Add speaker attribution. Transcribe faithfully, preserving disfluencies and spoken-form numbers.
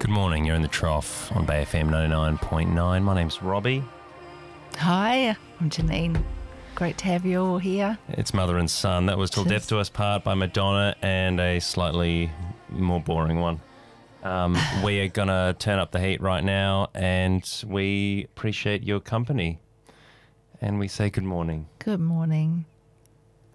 Speaker 1: Good morning, you're in the Trough on Bay F M ninety-nine point nine. My name's Robbie.
Speaker 2: Hi, I'm Janine. Great to have you all here.
Speaker 1: It's Mother and Son. That was Till Death Do Us Part by Madonna, and a slightly more boring one. Um, we are going to turn up the heat right now, and we appreciate your company. And we say good morning.
Speaker 2: Good morning.